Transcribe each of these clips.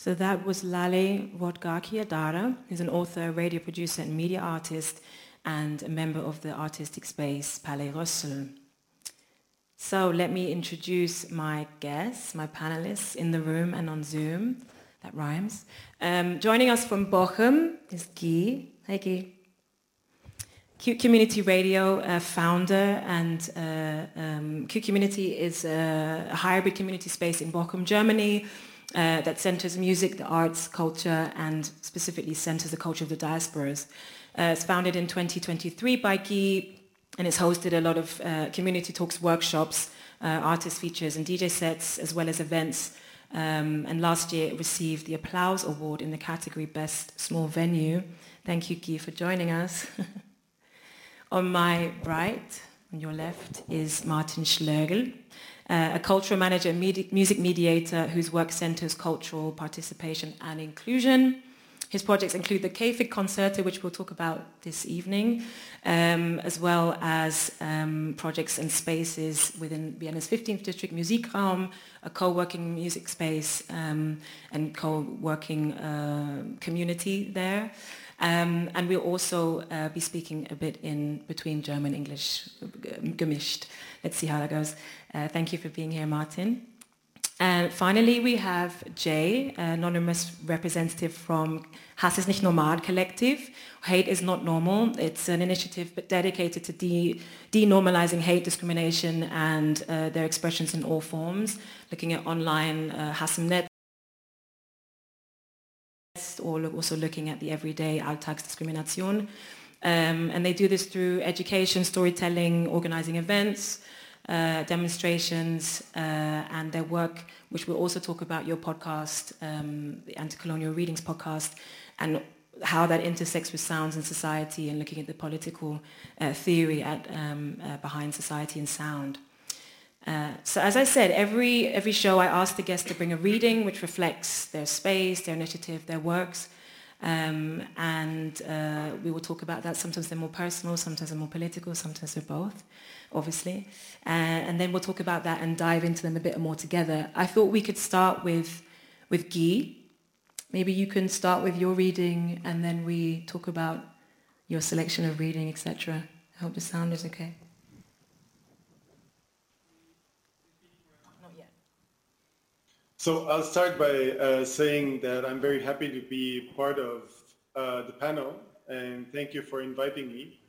So that was Lale Vodgakiadara, who's an author, radio producer, and media artist, and a member of the artistic space Palais Russell. So let me introduce my guests, my panelists in the room and on Zoom. That rhymes. Joining us from Bochum is Guy. Hi, Guy. Q Community Radio founder, and Q Community is a hybrid community space in Bochum, Germany, that centers music, the arts, culture, and specifically centers the culture of the diasporas. It's founded in 2023 by Guy, and it's hosted a lot of community talks, workshops, artist features, and DJ sets, as well as events. And last year it received the Applause Award in the category Best Small Venue. Thank you, Guy, for joining us. On my right, on your left, is Martin Schlögl, a cultural manager and music mediator whose work centers cultural participation and inclusion. His projects include the K-Fig Concerto, which we'll talk about this evening, as well as projects and spaces within Vienna's 15th District Musikraum, a co-working music space and co-working community there. And we'll also be speaking a bit in between German, English, gemischt. Let's see how that goes. Thank you for being here, Martin. And finally, we have Jay, an anonymous representative from Hass ist nicht normal collective. Hate is not normal. It's an initiative dedicated to denormalizing hate, discrimination, and their expressions in all forms, looking at online Hass im Netz, or also looking at the everyday Alltagsdiskrimination. And they do this through education, storytelling, organizing events, demonstrations, and their work, which we'll also talk about, your podcast, the Anti-Colonial Readings podcast, and how that intersects with sounds and society, and looking at the political theory behind society and sound. So as I said, every show I ask the guests to bring a reading which reflects their space, their initiative, their works, and we will talk about that. Sometimes they're more personal, sometimes they're more political, sometimes they're both, obviously. And then we'll talk about that and dive into them a bit more together. I thought we could start with Guy. Maybe you can start with your reading and then we talk about your selection of reading, etc. I hope the sound is okay. So I'll start by saying that I'm very happy to be part of the panel, and thank you for inviting me.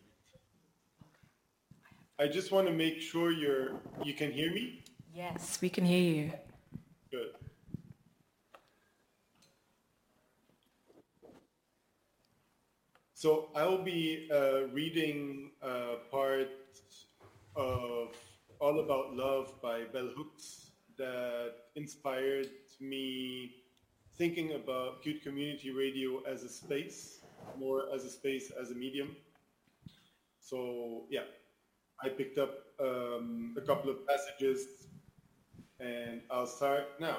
I just want to make sure you can hear me? Yes, we can hear you. Good. So I'll be reading part of All About Love by Bell Hooks that inspired me thinking about Cute Community Radio as a space, more as a space, as a medium. So yeah, I picked up a couple of passages and I'll start now.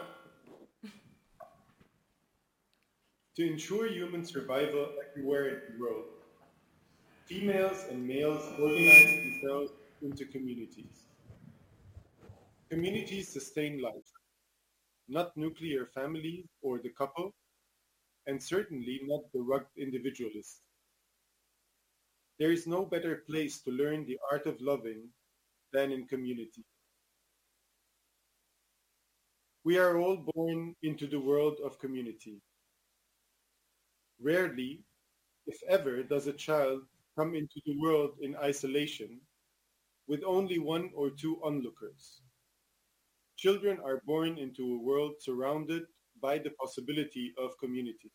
To ensure human survival everywhere in the world, females and males organize themselves into communities. Communities sustain life, not nuclear families or the couple, and certainly not the rugged individualist. There is no better place to learn the art of loving than in community. We are all born into the world of community. Rarely, if ever, does a child come into the world in isolation with only one or two onlookers. Children are born into a world surrounded by the possibility of communities.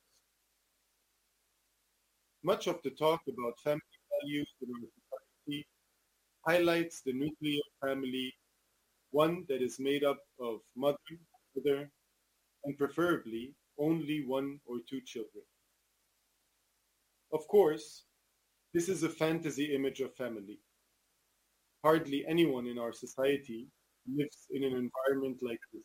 Much of the talk about family values in our society highlights the nuclear family, one that is made up of mother, father, and preferably only one or two children. Of course, this is a fantasy image of family. Hardly anyone in our society lives in an environment like this.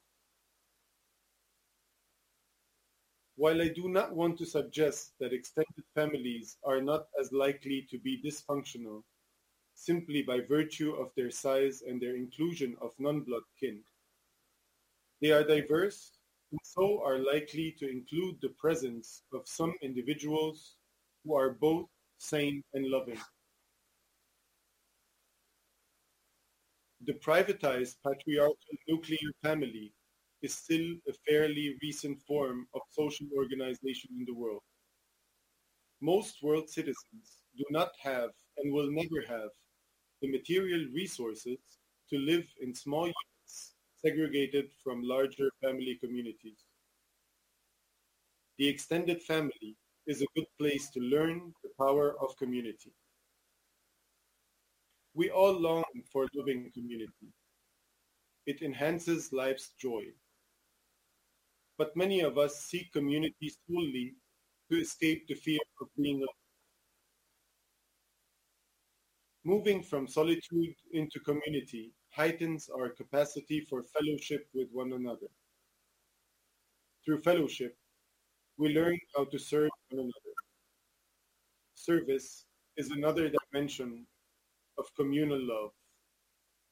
While I do not want to suggest that extended families are not as likely to be dysfunctional simply by virtue of their size and their inclusion of non-blood kin, they are diverse and so are likely to include the presence of some individuals who are both sane and loving. The privatized patriarchal nuclear family is still a fairly recent form of social organization in the world. Most world citizens do not have and will never have the material resources to live in small units segregated from larger family communities. The extended family is a good place to learn the power of community. We all long for loving community. It enhances life's joy. But many of us seek community solely to escape the fear of being alone. Moving from solitude into community heightens our capacity for fellowship with one another. Through fellowship, we learn how to serve one another. Service is another dimension of communal love.